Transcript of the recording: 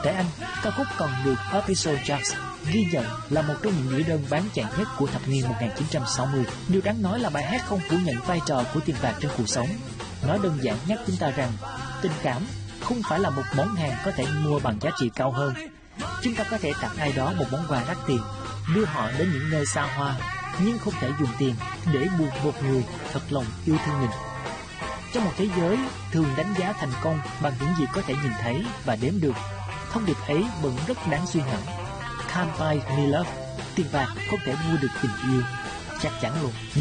Tại Anh, ca khúc còn được Official Charts ghi nhận là một trong những đĩa đơn bán chạy nhất của thập niên 1960. Điều đáng nói là bài hát không phủ nhận vai trò của tiền bạc trong cuộc sống. Nó đơn giản nhắc chúng ta rằng tình cảm không phải là một món hàng có thể mua bằng giá trị cao hơn. Chúng ta có thể tặng ai đó một món quà đắt tiền, đưa họ đến những nơi xa hoa, nhưng không thể dùng tiền để buộc một người thật lòng yêu thương mình. Trong một thế giới thường đánh giá thành công bằng những gì có thể nhìn thấy và đếm được, thông điệp ấy vẫn rất đáng suy ngẫm. Can't buy me love, tiền bạc không thể mua được tình yêu, chắc chắn luôn.